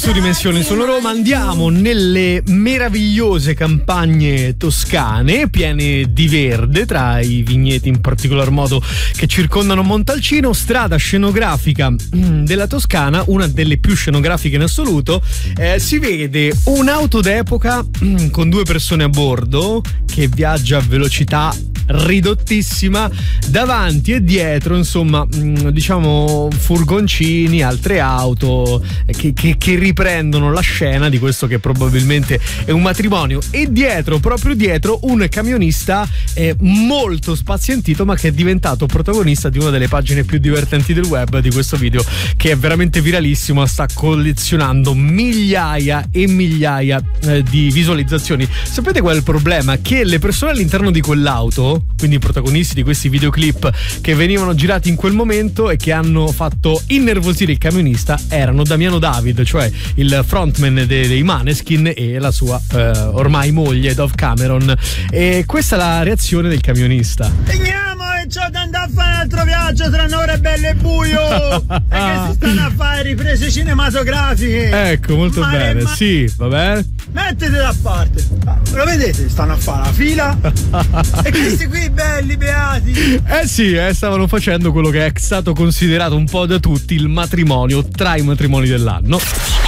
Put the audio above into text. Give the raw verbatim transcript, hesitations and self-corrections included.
su Dimensioni sono Roma, andiamo nelle meravigliose campagne toscane piene di verde, tra i vigneti in particolar modo che circondano Montalcino, strada scenografica della Toscana, una delle più scenografiche in assoluto. Eh, si vede un'auto d'epoca con due persone a bordo che viaggia a velocità ridottissima, davanti e dietro, insomma, diciamo furgoncini, altre auto che, che, che riprendono la scena di questo che probabilmente è un matrimonio, e dietro, proprio dietro, un camionista eh, molto spazientito, ma che è diventato protagonista di una delle pagine più divertenti del web, di questo video che è veramente viralissimo, sta collezionando migliaia e migliaia eh, di visualizzazioni. Sapete qual è il problema? Che le persone all'interno di quell'auto, quindi i protagonisti di questi videoclip che venivano girati in quel momento e che hanno fatto innervosire il camionista, erano Damiano David, cioè il frontman dei, dei Maneskin, e la sua eh, ormai moglie Dove Cameron. E questa è la reazione del camionista. Andiamo e c'ho da andare a fare un altro viaggio tra un'ora e bello e buio. E che si stanno a fare riprese cinematografiche. Ecco, molto Mare, bene, ma... sì, va bene. Mettete da parte. Lo vedete? Stanno a fare la fila. E questi qui belli, beati. Eh sì, eh, stavano facendo quello che è stato considerato un po' da tutti il matrimonio tra i matrimoni dell'anno.